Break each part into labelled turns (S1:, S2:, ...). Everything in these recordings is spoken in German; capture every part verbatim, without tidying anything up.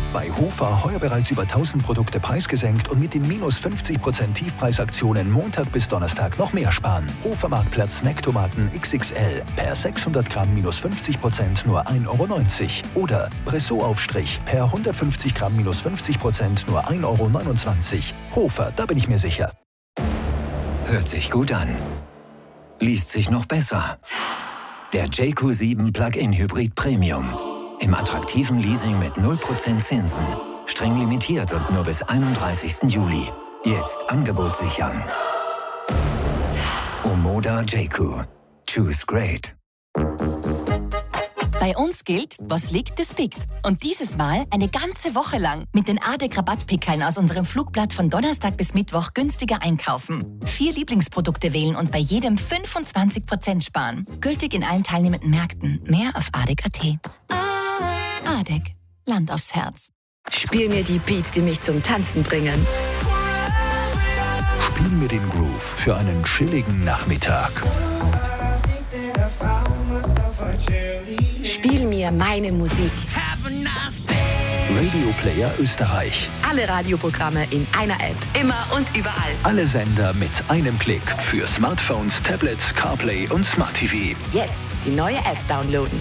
S1: Bei Hofer heuer bereits über tausend Produkte preisgesenkt und mit den minus fünfzig Prozent Tiefpreisaktionen Montag bis Donnerstag noch mehr sparen. Hofer Marktplatz Snacktomaten X X L per sechshundert Gramm minus fünfzig Prozent nur ein Euro neunzig. Oder Bressot-Aufstrich per hundertfünfzig Gramm minus fünfzig Prozent nur ein Euro neunundzwanzig. Hofer, da bin ich mir sicher.
S2: Hört sich gut an. Liest sich noch besser. Der J Q sieben Plug-in Hybrid Premium. Im attraktiven Leasing mit null Prozent Zinsen. Streng limitiert und nur bis einunddreißigsten Juli. Jetzt Angebot sichern. Omoda J Q. Choose great.
S3: Bei uns gilt, was liegt, das biegt. Und dieses Mal eine ganze Woche lang mit den A D E C-Rabattpickeln aus unserem Flugblatt von Donnerstag bis Mittwoch günstiger einkaufen. Vier Lieblingsprodukte wählen und bei jedem fünfundzwanzig Prozent sparen. Gültig in allen teilnehmenden Märkten. Mehr auf A D E C Punkt A T. A D E C. Land aufs Herz.
S4: Spiel mir die Beats, die mich zum Tanzen bringen.
S1: Spiel mir den Groove für einen chilligen Nachmittag.
S4: Spiel mir meine Musik.
S1: Radio Player Österreich.
S4: Alle Radioprogramme in einer App. Immer und überall.
S1: Alle Sender mit einem Klick. Für Smartphones, Tablets, CarPlay und Smart T V.
S4: Jetzt die neue App downloaden.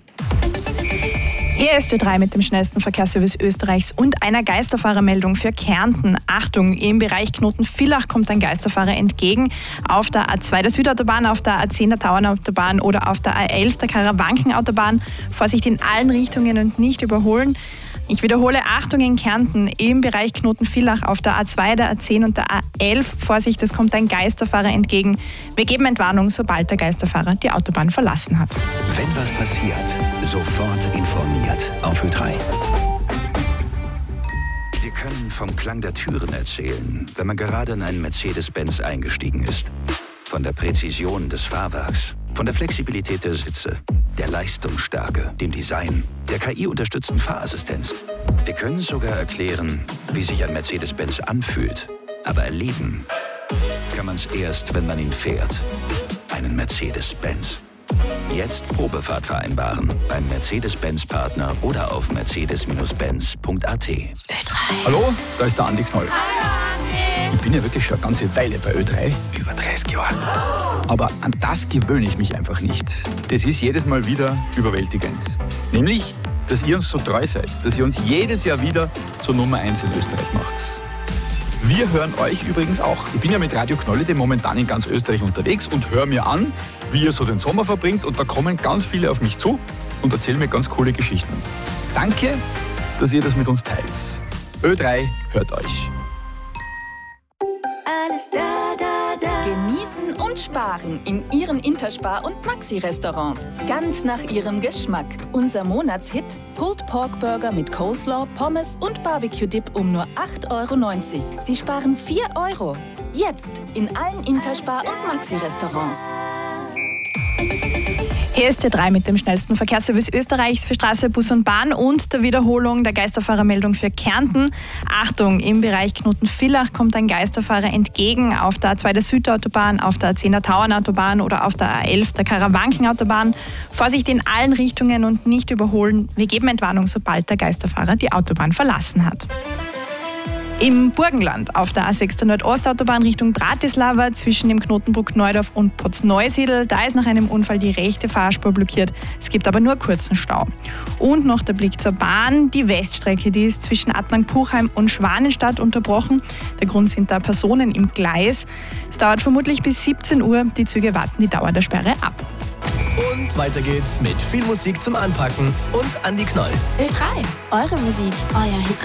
S5: Hier ist Ö drei mit dem schnellsten Verkehrsservice Österreichs und einer Geisterfahrermeldung für Kärnten. Achtung, im Bereich Knoten-Villach kommt ein Geisterfahrer entgegen. Auf der A zwei der Südautobahn, auf der A zehn der Tauernautobahn oder auf der A elf der Karawankenautobahn. Vorsicht in allen Richtungen und nicht überholen. Ich wiederhole, Achtung in Kärnten, im Bereich Knoten-Villach auf der A zwei, der A zehn und der A elf. Vorsicht, es kommt ein Geisterfahrer entgegen. Wir geben Entwarnung, sobald der Geisterfahrer die Autobahn verlassen hat.
S6: Wenn was passiert, sofort informiert auf Ö drei. Wir können vom Klang der Türen erzählen, wenn man gerade in einen Mercedes-Benz eingestiegen ist. Von der Präzision des Fahrwerks, von der Flexibilität der Sitze, der Leistungsstärke, dem Design, der K I-unterstützten Fahrassistenz. Wir können sogar erklären, wie sich ein Mercedes-Benz anfühlt. Aber erleben kann man es erst, wenn man ihn fährt. Einen Mercedes-Benz. Jetzt Probefahrt vereinbaren beim Mercedes-Benz-Partner oder auf mercedes Benz Punkt A T.
S4: Ö drei.
S7: Hallo, da ist der Andi Knoll. Ich bin ja wirklich schon eine ganze Weile bei Ö drei, über dreißig Jahre. Aber an das gewöhne ich mich einfach nicht. Das ist jedes Mal wieder überwältigend. Nämlich, dass ihr uns so treu seid, dass ihr uns jedes Jahr wieder zur Nummer eins in Österreich macht. Wir hören euch übrigens auch. Ich bin ja mit Radio Knolle momentan in ganz Österreich unterwegs und höre mir an, wie ihr so den Sommer verbringt. Und da kommen ganz viele auf mich zu und erzählen mir ganz coole Geschichten. Danke, dass ihr das mit uns teilt. Ö drei hört euch.
S3: Alles da, da, da. Genießen und sparen in Ihren Interspar- und Maxi-Restaurants. Ganz nach Ihrem Geschmack. Unser Monatshit: Pulled Pork Burger mit Coleslaw, Pommes und Barbecue-Dip um nur acht Euro neunzig. Sie sparen vier Euro. Jetzt in allen Interspar- und Maxi-Restaurants.
S5: Hier ist Ö drei mit dem schnellsten Verkehrsservice Österreichs für Straße, Bus und Bahn und der Wiederholung der Geisterfahrermeldung für Kärnten. Achtung, im Bereich Knoten-Villach kommt ein Geisterfahrer entgegen. Auf der A zwei der Südautobahn, auf der A zehn der Tauernautobahn oder auf der A elf der Karawankenautobahn. Vorsicht in allen Richtungen und nicht überholen. Wir geben Entwarnung, sobald der Geisterfahrer die Autobahn verlassen hat. Im Burgenland auf der A sechs der Nordostautobahn Richtung Bratislava zwischen dem Knotenbruck Neudorf und Potzneusiedl. Da ist nach einem Unfall die rechte Fahrspur blockiert. Es gibt aber nur kurzen Stau. Und noch der Blick zur Bahn. Die Weststrecke, die ist zwischen Attnang-Puchheim und Schwanenstadt unterbrochen. Der Grund sind da Personen im Gleis. Es dauert vermutlich bis siebzehn Uhr. Die Züge warten die Dauer der Sperre ab.
S8: Und weiter geht's mit viel Musik zum Anpacken und Andi Knoll.
S3: Ö drei, eure Musik, euer Hit.